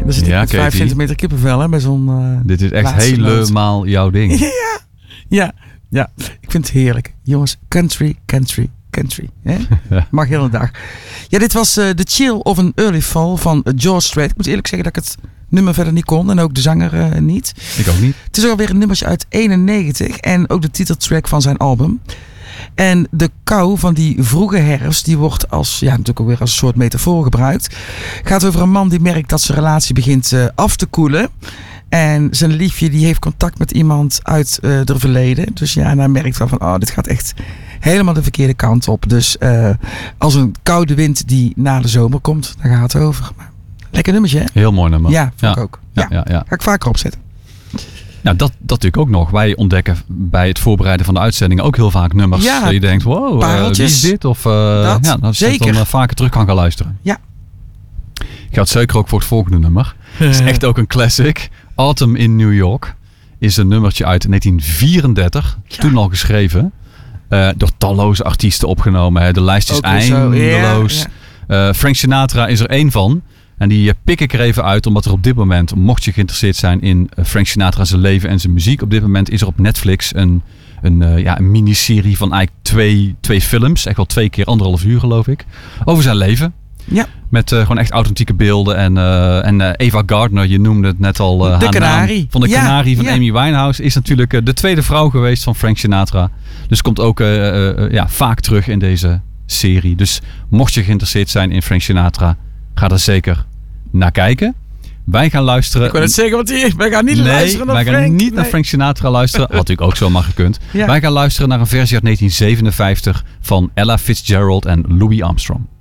Dan zit ik met 5 centimeter kippenvel hè, bij zo'n dit is echt helemaal jouw ding. Ja. Ik vind het heerlijk. Jongens, country. Hè? Mag heel de dag. Ja, dit was The Chill of an Early Fall van George Strait. Ik moet eerlijk zeggen dat ik het nummer verder niet kon. En ook de zanger niet. Ik ook niet. Het is alweer een nummertje uit 91. En ook de titeltrack van zijn album. En de kou van die vroege herfst, die wordt als, natuurlijk ook weer als een soort metafoor gebruikt. Gaat over een man die merkt dat zijn relatie begint af te koelen. En zijn liefje die heeft contact met iemand uit het verleden. Dus en hij merkt van dit gaat echt helemaal de verkeerde kant op. Dus als een koude wind die na de zomer komt, daar gaat het over. Maar, lekker nummertje, hè? Heel mooi nummer. Ja, vond ik ook. Ja. Ga ik vaker opzetten. Nou, dat natuurlijk ook nog. Wij ontdekken bij het voorbereiden van de uitzendingen ook heel vaak nummers. Dat je denkt, wow, wie is dit? Of dat zeker. Dan vaker terug kan gaan luisteren. Ja. Ik ga het zeker ook voor het volgende nummer. Het is echt ook een classic. Autumn in New York is een nummertje uit 1934. Ja. Toen al geschreven. Door talloze artiesten opgenomen. Hè. De lijst is ook eindeloos. Ja. Frank Sinatra is er één van. En die pik ik er even uit, omdat er op dit moment, mocht je geïnteresseerd zijn in Frank Sinatra, zijn leven en zijn muziek, op dit moment is er op Netflix een miniserie van eigenlijk twee films, echt wel 2 keer 1,5 uur geloof ik, over zijn leven. Ja. Met gewoon echt authentieke beelden. En Ava Gardner, je noemde het net al. De Canarie. Van de Canarie van Amy Winehouse is natuurlijk de tweede vrouw geweest van Frank Sinatra. Dus komt ook vaak terug in deze serie. Dus mocht je geïnteresseerd zijn in Frank Sinatra, ga er zeker naar kijken. Wij gaan luisteren. Ik wil het zeggen, want wij gaan niet luisteren naar Frank. Wij gaan niet naar Frank Sinatra luisteren. Wat natuurlijk ook zomaar gekund. Ja. Wij gaan luisteren naar een versie uit 1957 van Ella Fitzgerald en Louis Armstrong.